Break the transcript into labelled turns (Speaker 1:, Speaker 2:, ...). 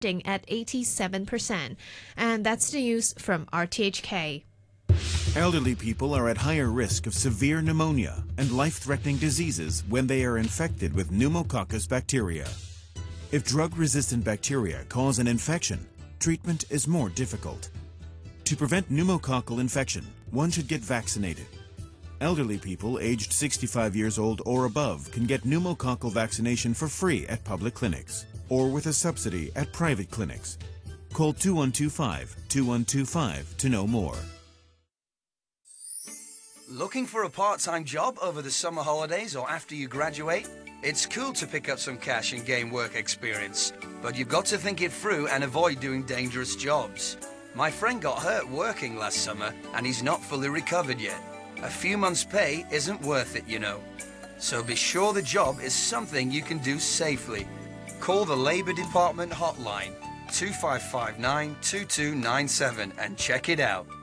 Speaker 1: at 87%, and that's the news from RTHK.
Speaker 2: Elderly people are at higher risk of severe pneumonia and life-threatening diseases when they are infected with pneumococcus bacteria. If drug-resistant bacteria cause an infection, treatment is more difficult. To prevent pneumococcal infection, one should get vaccinated. Elderly people aged 65 years old or above can get pneumococcal vaccination for free at public clinics or with a subsidy at private clinics. Call 2125-2125 to know more.
Speaker 3: Looking for a part-time job over the summer holidays or after you graduate? It's cool to pick up some cash and gain work experience, but you've got to think it through and avoid doing dangerous jobs. My friend got hurt working last summer and he's not fully recovered yet. A few months' pay isn't worth it, you know. So be sure the job is something you can do safely. Call the Labour Department hotline 2559 2297 and check it out.